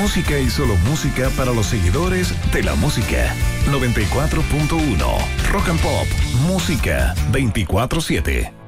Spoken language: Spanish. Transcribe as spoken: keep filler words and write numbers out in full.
Música y solo música para los seguidores de la música. noventa y cuatro punto uno Rock and Pop. Música veinticuatro siete.